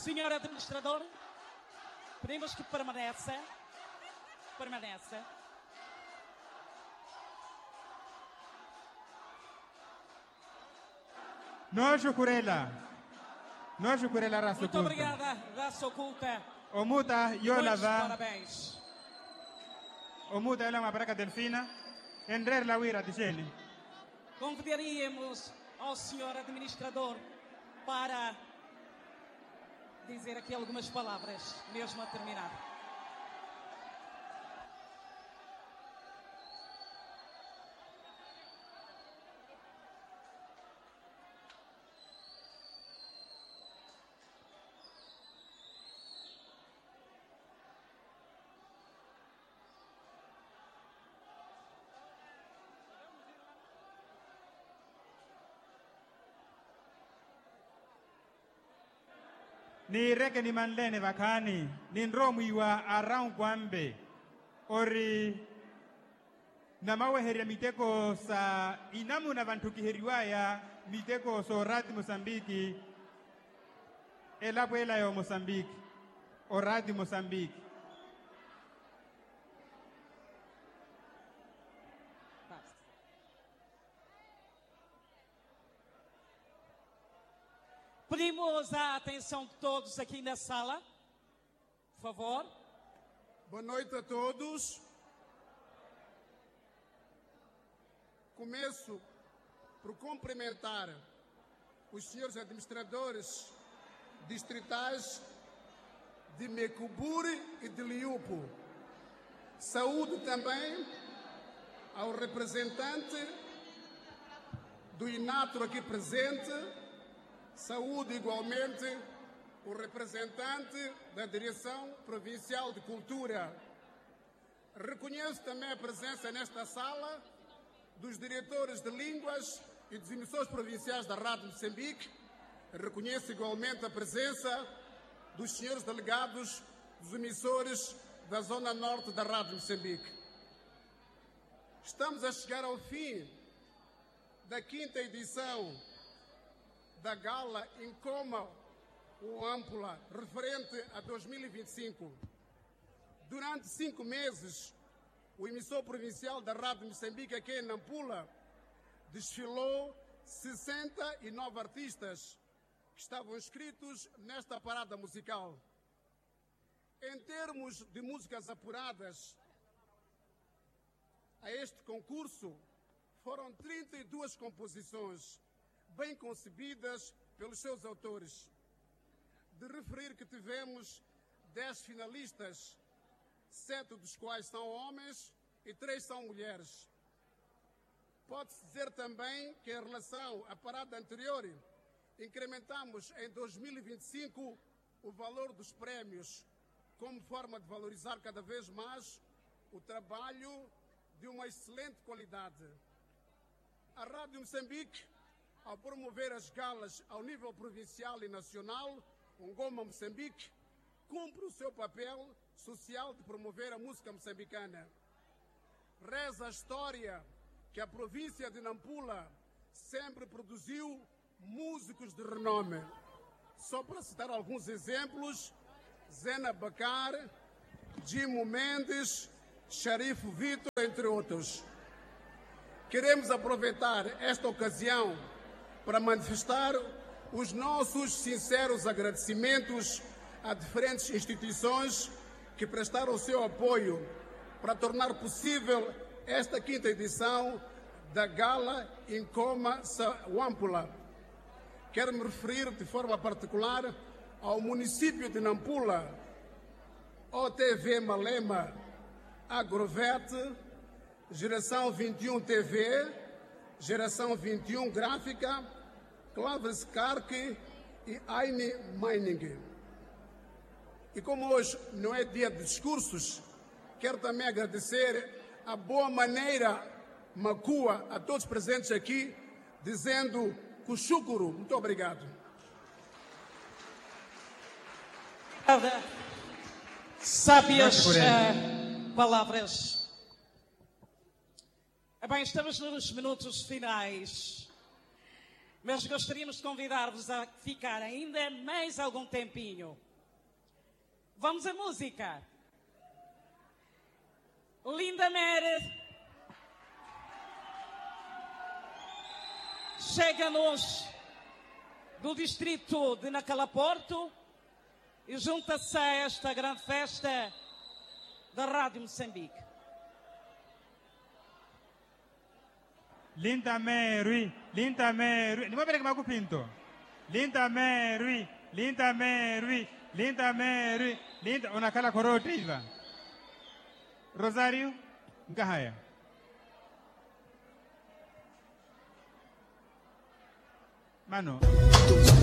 Senhor Administrador, pedimos que permaneça. Nojo Curela raça Muito oculta. obrigada, raça oculta. Omuta Muitos Yolava, parabéns. Omuta ela uma braca delfina, Endrer Lawira Tijeni. Convidaríamos ao senhor administrador para dizer aqui algumas palavras, mesmo a terminar. Ni reke ni manlene vakani, ni nromuiwa around kwambe. Ori na maweheria miteko sa inamu na vantu kiheriwaya miteko so rati Mosambiki. Elapuela yo Mosambiki. Orati Mosambiki. Pedimos a atenção de todos aqui na sala, por favor. Boa noite a todos. Começo por cumprimentar os senhores administradores distritais de Mecuburi e de Liupo. Saúdo também ao representante do INATRO aqui presente. Saúdo igualmente o representante da Direção Provincial de Cultura. Reconheço também a presença nesta sala dos diretores de línguas e dos emissores provinciais da Rádio Moçambique. Reconheço igualmente a presença dos senhores delegados dos emissores da Zona Norte da Rádio Moçambique. Estamos a chegar ao fim da 5ª edição da Gala Incoma o Ampula, referente a 2025. Durante 5 meses, o emissor provincial da Rádio Moçambique aqui em Nampula desfilou 69 artistas que estavam inscritos nesta parada musical. Em termos de músicas apuradas a este concurso, foram 32 composições bem concebidas pelos seus autores. De referir que tivemos 10 finalistas, 7 dos quais são homens e 3 são mulheres. Pode-se dizer também que, em relação à parada anterior, incrementamos em 2025 o valor dos prémios, como forma de valorizar cada vez mais o trabalho de uma excelente qualidade. A Rádio Moçambique, ao promover as galas ao nível provincial e nacional, Ngoma Moçambique, cumpre o seu papel social de promover a música moçambicana. Reza a história que a província de Nampula sempre produziu músicos de renome. Só para citar alguns exemplos: Zena Bacar, Jimo Mendes, Sharifo Vitor, entre outros. Queremos aproveitar esta ocasião para manifestar os nossos sinceros agradecimentos a diferentes instituições que prestaram o seu apoio para tornar possível esta 5ª edição da Gala Incoma Wampula. Quero me referir de forma particular ao município de Nampula, OTV Malema, Agrovete, Geração 21 TV, Geração 21 Gráfica, Clavers Kark e Aine Mining. E como hoje não é dia de discursos, quero também agradecer a boa maneira macua a todos presentes aqui, dizendo Kushukuru. Muito obrigado. Sábias palavras. Bem, estamos nos minutos finais. Mas gostaríamos de convidar-vos a ficar ainda mais algum tempinho. Vamos à música. Linda Mary chega-nos do distrito de Nacalaporto e junta-se a esta grande festa da Rádio Moçambique. Linda Mary, Linda Mary. Ni mabere kama kupinto. Linda Mary, Linda Mary, Linda Mary, Linda unakala korote hiva. Rosario, ngahaya. Mano.